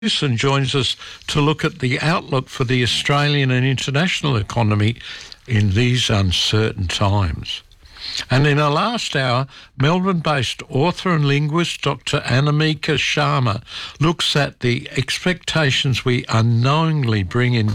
and joins us to look at the outlook for the Australian and international economy in these uncertain times. And in our last hour, Melbourne-based author and linguist Dr. Anamika Sharma looks at the expectations we unknowingly bring in